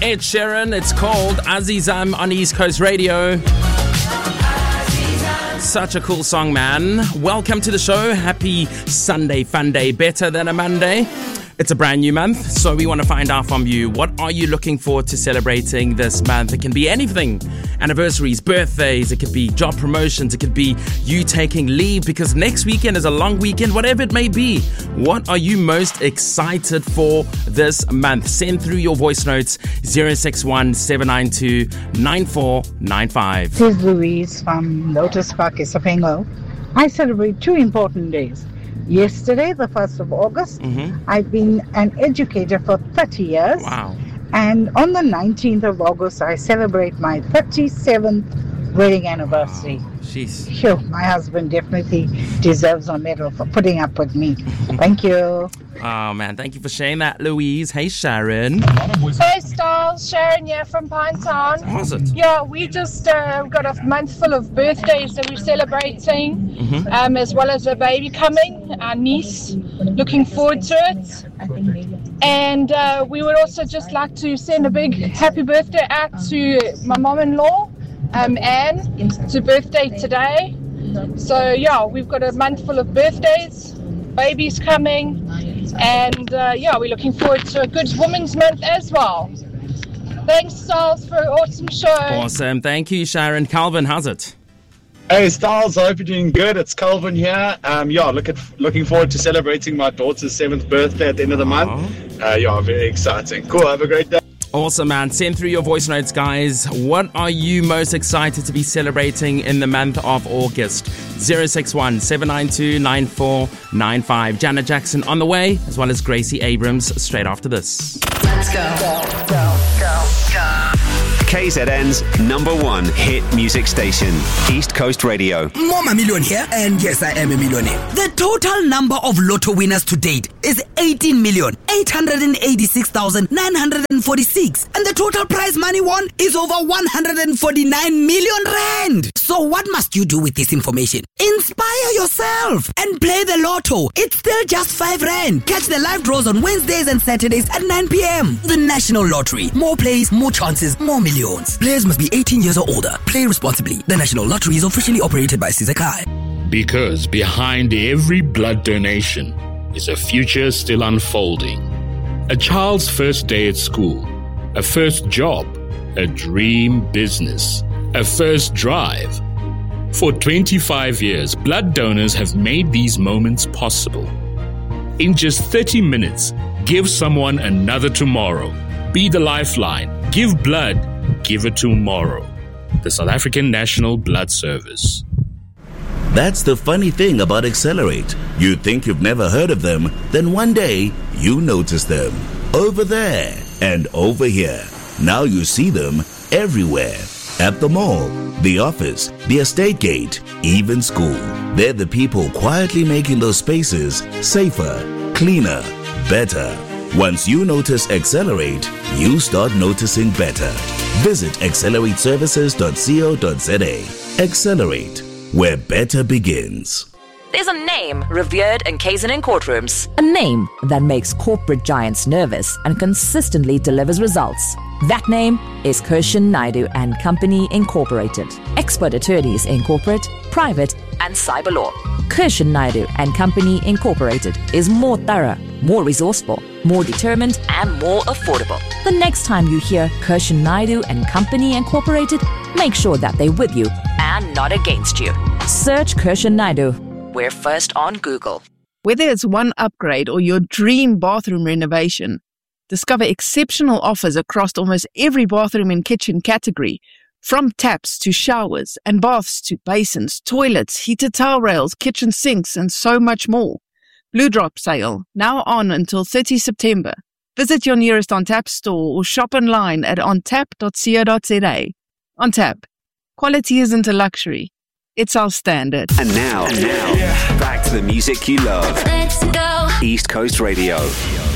Ed Sheeran. It's called Azizam on East Coast Radio. Such a cool song, man. Welcome to the show. Happy Sunday fun day. Better than a Monday. It's a brand new month, so we want to find out from you. What are you looking forward to celebrating this month? It can be anything. Anniversaries, birthdays, it could be job promotions, it could be you taking leave because next weekend is a long weekend, whatever it may be. What are you most excited for this month? Send through your voice notes, 061 792 9495. This is Louise from Lotus Park, Isipingo. I celebrate two important days. Yesterday, the 1st of August, I've been an educator for 30 years. Wow. And on the 19th of August, I celebrate my 37th wedding anniversary. Wow. Jeez. Sure, my husband definitely deserves a medal for putting up with me. Thank you. Oh, man. Thank you for sharing that, Louise. Hey, Sharon. Hey, Styles. Sharon here from Pinetown. How's it? Yeah, we just got a month full of birthdays that we're celebrating, as well as a baby coming, our niece. Looking forward to it. And we would also just like to send a big happy birthday out to my mom-in-law, Anne. It's her birthday today. So, yeah, we've got a month full of birthdays, babies coming. And we're looking forward to a good Women's Month as well. Thanks, Styles, for an awesome show. Awesome. Thank you, Sharon. Calvin, how's it? Hey, Styles. I hope you're doing good. It's Calvin here. Looking forward to celebrating my daughter's 7th birthday at the end of the month. Very exciting. Cool. Have a great day. Awesome, man. Send through your voice notes, guys. What are you most excited to be celebrating in the month of August? 061 792 9495. Janet Jackson on the way, as well as Gracie Abrams straight after this. Let's go. KZN's #1 hit music station, East Coast Radio. Mama Million here, and yes, I am a millionaire. The total number of lotto winners to date is 18,886,946, and the total prize money won is over 149 million rand. So what must you do with this information? Inspire yourself and play the lotto. It's still just 5 rand. Catch the live draws on Wednesdays and Saturdays at 9 p.m. The National Lottery. More plays, more chances, more millions. Players must be 18 years or older. Play responsibly. The National Lottery is officially operated by Sizakai. Because behind every blood donation is a future still unfolding. A child's first day at school, a first job, a dream business, a first drive. For 25 years, blood donors have made these moments possible. In just 30 minutes, give someone another tomorrow. Be the lifeline. Give blood. Give it tomorrow. The South African National Blood Service. That's the funny thing about Accelerate. You think you've never heard of them, then one day you notice them. Over there and over here. Now you see them everywhere. At the mall, the office, the estate gate, even school. They're the people quietly making those spaces safer, cleaner, better. Once you notice Accelerate, you start noticing better. Visit accelerateservices.co.za. Accelerate, where better begins. There's a name revered in KZN courtrooms. A name that makes corporate giants nervous and consistently delivers results. That name is Kirshan Naidu and Company Incorporated. Expert attorneys in corporate, private, and cyber law. Kirshan Naidu and Company Incorporated is more thorough, more resourceful, more determined, and more affordable. The next time you hear Kirshan Naidu and Company Incorporated, make sure that they're with you and not against you. Search Kirshan Naidu. We're first on Google. Whether it's one upgrade or your dream bathroom renovation, discover exceptional offers across almost every bathroom and kitchen category, from taps to showers and baths to basins, toilets, heated towel rails, kitchen sinks, and so much more. Blue Drop sale, now on until 30 September. Visit your nearest OnTap store or shop online at ontap.co.za. OnTap. Quality isn't a luxury. It's our standard. And now, back to the music you love. Let's go. East Coast Radio.